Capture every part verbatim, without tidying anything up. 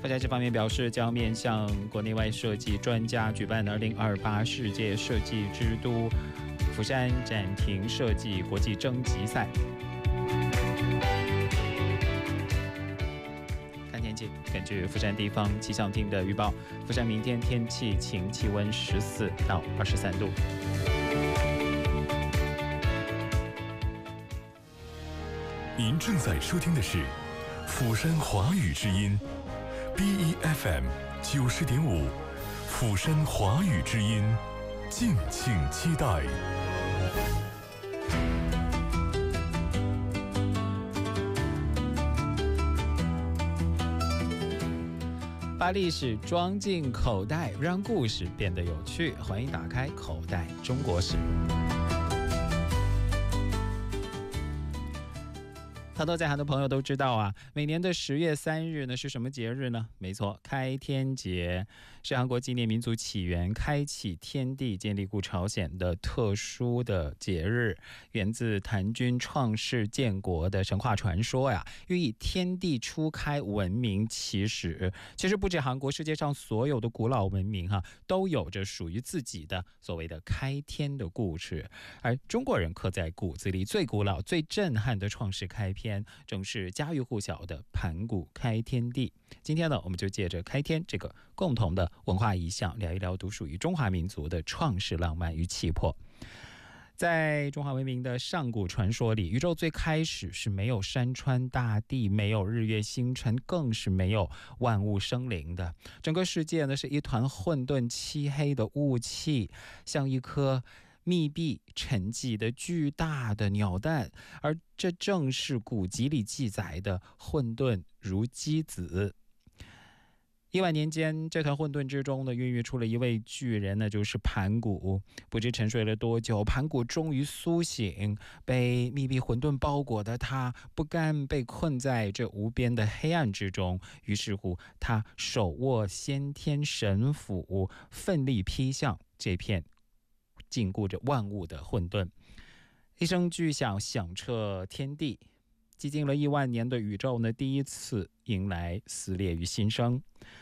在这方面表示，将面向国内外设计专家举办二零二八世界设计之都釜山展亭设计国际征集赛。看天气，根据釜山地方气象厅的预报，釜山明天天气晴，气温十四到二十三度。 您正在收听的是釜山华语之音 B E F M 九十点五，釜山华语之音，敬请期待。 把历史装进口袋，让故事变得有趣。欢迎打开口袋中国史。好多在韩的朋友都知道啊，每年的十月三日呢是什么节日呢？没错，开天节，是韩国纪念民族起源、开启天地、建立故朝鲜的特殊的节日，源自檀君创世建国的神话传说呀，寓意天地初开，文明起始。其实不止韩国，世界上所有的古老文明哈、啊，都有着属于自己的所谓的开天的故事，而中国人刻在骨子里最古老、最震撼的创世开篇，正是家喻户晓的盘古开天地。今天呢，我们就借着开天这个共同的文化意象，聊一聊独属于中华民族的创世浪漫与气魄。在中华文明的上古传说里，宇宙最开始是没有山川大地，没有日月星辰，更是没有万物生灵的。整个世界呢，是一团混沌漆黑的雾气，像一颗密闭沉寂的巨大的鸟蛋，而这正是古籍里记载的混沌如鸡子。亿万年间，这团混沌之中呢，孕育出了一位巨人，那就是盘古。不知沉睡了多久，盘古终于苏醒，被密闭混沌包裹的他，不甘被困在这无边的黑暗之中，于是乎，他手握先天神斧，奋力劈向这片禁锢着万物的混沌，一声巨响响彻天地，寂静了亿万年的宇宙呢，第一次迎来撕裂与新生。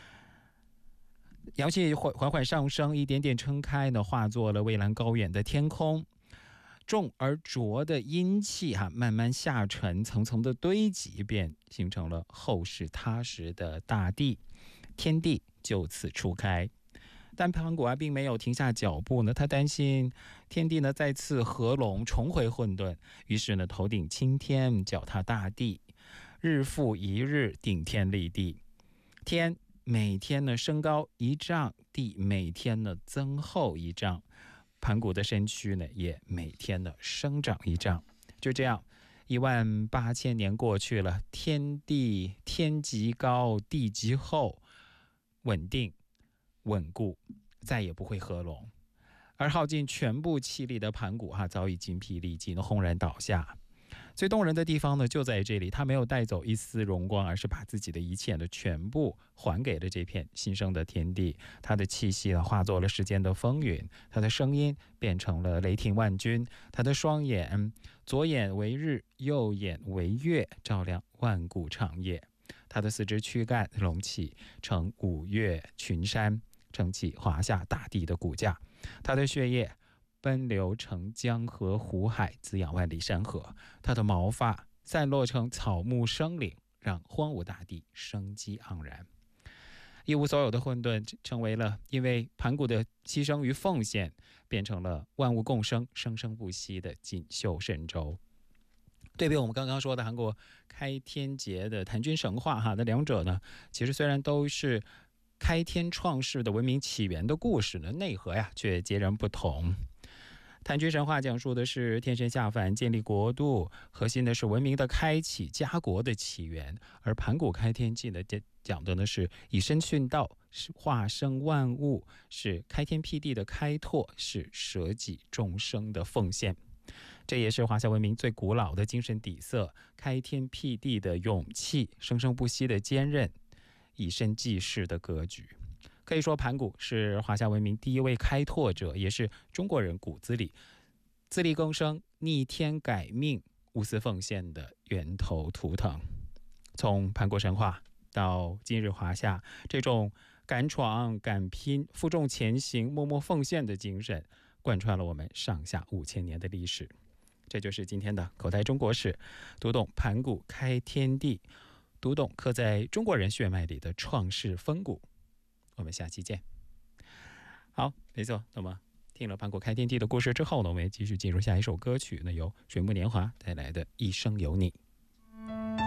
阳气缓缓上升，一点点撑开呢，化作了蔚蓝高远的天空。重而浊的阴气哈、啊，慢慢下沉，层层的堆积，便形成了厚实踏实的大地，天地就此初开。但盘古啊并没有停下脚步呢，他担心天地呢再次合拢，重回混沌，于是呢头顶青天，脚踏大地，日复一日，顶天立地。天每天呢升高一丈，地每天呢增厚一丈，盘古的身躯呢也每天呢生长一丈。就这样，一万八千年过去了，天地天极高，地极厚，稳定稳固，再也不会合拢。而耗尽全部气力的盘古哈、啊，早已精疲力尽，轰然倒下。最动人的地方呢，就在这里，他没有带走一丝荣光，而是把自己的一切的全部还给了这片新生的天地。他的气息呢，化作了时间的风云；他的声音变成了雷霆万钧；他的双眼，左眼为日，右眼为月，照亮万古长夜；他的四肢躯干隆起成五岳群山，撑起华夏大地的骨架；他的血液奔流成江河湖海，滋养万里山河；他的毛发散落成草木生灵，让荒芜大地生机盎然。一无所有的混沌成为了因为盘古的牺牲与奉献，变成了万物共生、生生不息的锦绣神州。对比我们刚刚说的韩国开天节的檀君神话哈，那两者呢，其实虽然都是开天创世的文明起源的故事呢，内核呀却截然不同。檀君神话讲述的是天神下凡建立国度，核心的是文明的开启、家国的起源；而盘古开天记呢，讲的呢是以身殉道，是化生万物，是开天辟地的开拓，是舍己众生的奉献。这也是华夏文明最古老的精神底色，开天辟地的勇气，生生不息的坚韧，以身济世的格局。可以说盘古是华夏文明第一位开拓者，也是中国人骨子里自力更生、逆天改命、无私奉献的源头图腾。从盘古神话到今日华夏，这种敢闯、敢拼、负重前行、默默奉献的精神，贯穿了我们上下五千年的历史。这就是今天的口袋中国史，读懂盘古开天地，读懂刻在中国人血脉里的创世风骨。我们下期见。好，没错。那么听了盘古开天地的故事之后呢，我们也继续进入下一首歌曲，那由水木年华带来的《一生有你》。